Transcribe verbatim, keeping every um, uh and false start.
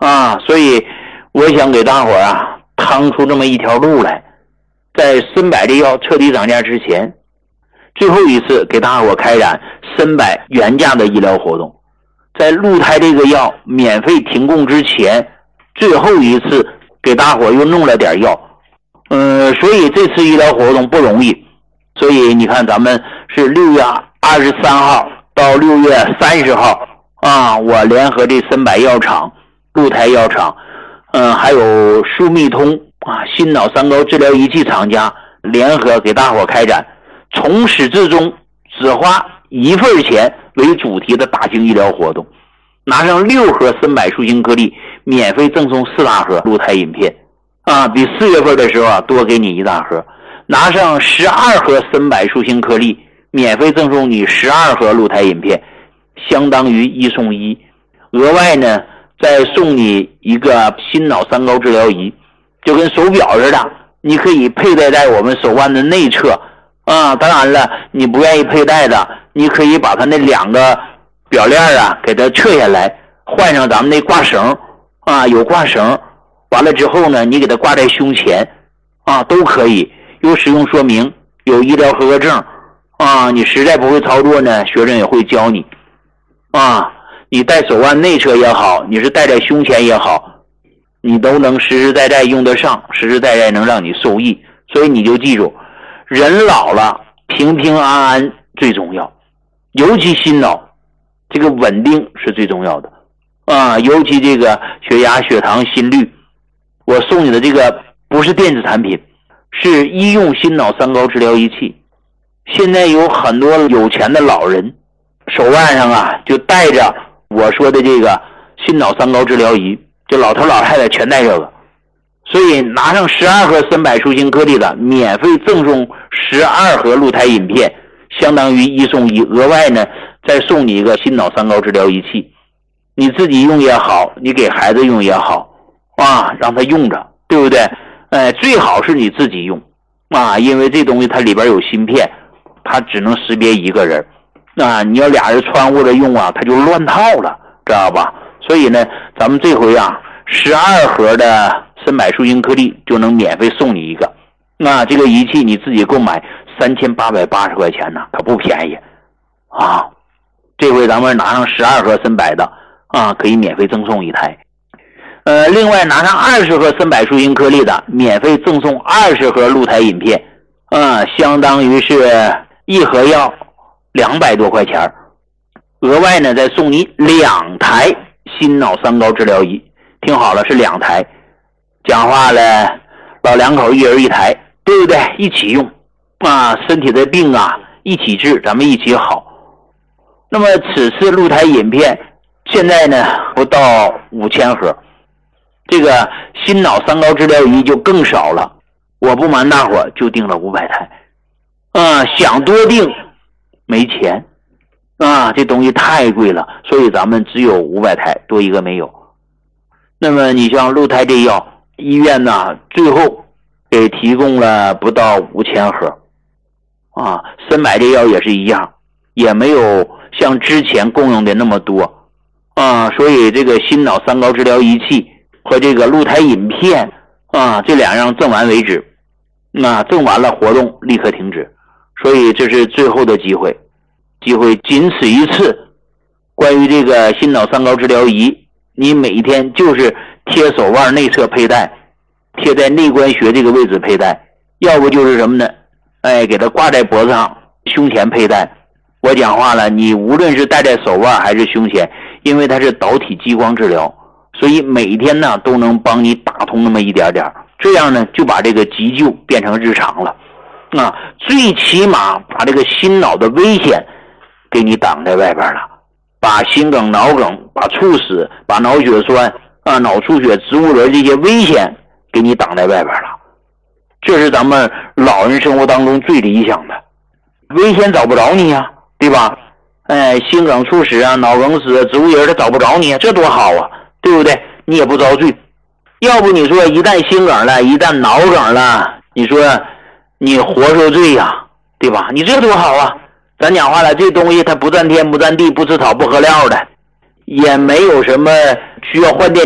啊，所以我想给大伙儿啊趟出这么一条路来，在参柏这药彻底涨价之前，最后一次给大伙儿开展参柏原价的医疗活动，在鹿胎这个药免费停供之前，最后一次给大伙儿又弄了点药。嗯，所以这次医疗活动不容易，所以你看咱们是六月二十三号到六月三十号啊，我联合这参柏药厂、鹿胎药厂，嗯，还有舒密通啊心脑三高治疗仪器厂家联合给大伙开展从始至终只花一份钱为主题的大型医疗活动，拿上六盒参柏舒心颗粒，免费赠送四大盒鹿胎饮片啊，比四月份的时候啊多给你一大盒，拿上十二盒参柏舒心颗粒，免费赠送你十二盒鹿胎饮片，相当于一送一。额外呢再送你一个心脑三高治疗仪，就跟手表似的，你可以佩戴在我们手腕的内侧啊。当然了，你不愿意佩戴的，你可以把它那两个表链啊给它撤下来，换上咱们那挂绳啊，有挂绳，完了之后呢你给它挂在胸前啊，都可以，有使用说明，有医疗合格证啊。你实在不会操作呢，学生也会教你啊。你戴手腕内侧也好，你是戴在胸前也好，你都能实实在在用得上，实实在在能让你受益。所以你就记住，人老了平平安安最重要，尤其心脑这个稳定是最重要的啊。尤其这个血压、血糖、心率，我送你的这个不是电子产品，是医用心脑三高治疗仪器。现在有很多有钱的老人手腕上啊就带着我说的这个心脑三高治疗仪，就老头老太太全带这个，所以拿上十二盒参柏舒心颗粒的，免费赠送十二盒鹿胎饮片，相当于一送一。额外呢再送你一个心脑三高治疗仪器，你自己用也好，你给孩子用也好啊，让他用着，对不对？哎，最好是你自己用啊，因为这东西它里边有芯片，它只能识别一个人啊，你要俩人穿或者用啊，它就乱套了，知道吧？所以呢，咱们这回啊，十二盒的参柏舒心颗粒就能免费送你一个。那这个仪器你自己购买三千八百八十块钱呢，可不便宜啊。这回咱们拿上十二盒参柏的啊，可以免费赠送一台。呃，另外拿上二十盒参柏舒心颗粒的，免费赠送二十盒鹿胎饮片，啊，相当于是一盒药两百多块钱。额外呢再送你两台心脑三高治疗仪，听好了，是两台。讲话了，老两口一人一台，对不对？一起用啊，身体的病啊一起治，咱们一起好。那么此次鹿胎饮片现在呢不到五千盒，这个心脑三高治疗仪就更少了，我不瞒大伙就订了五百台啊，想多订没钱啊，这东西太贵了，所以咱们只有五百台，多一个没有。那么你像鹿胎这药，医院呢最后给提供了不到五千盒啊，参柏这药也是一样，也没有像之前供应的那么多啊，所以这个心脑三高治疗仪器和这个鹿胎饮片啊，这两样赠完为止，那赠完了活动立刻停止，所以这是最后的机会，机会仅此一次。关于这个心脑三高治疗仪，你每一天就是贴手腕内侧佩戴，贴在内关穴这个位置佩戴，要不就是什么呢？哎，给它挂在脖子上，胸前佩戴。我讲话了，你无论是戴在手腕还是胸前，因为它是导体激光治疗，所以每天呢都能帮你打通那么一点点，这样呢就把这个急救变成日常了啊，最起码把这个心脑的危险给你挡在外边了，把心梗、脑梗、把猝死、把脑血栓啊、脑出血、植物人这些危险给你挡在外边了。这是咱们老人生活当中最理想的，危险找不着你呀、啊，对吧？哎，心梗、猝死啊、脑梗死、植物人他找不着你，这多好啊，对不对？你也不遭罪。要不你说一旦心梗了，一旦脑梗了，你说你活受罪呀、啊，对吧？你这多好啊！咱讲话了，这东西它不占天不占地，不吃草不喝料的，也没有什么需要换电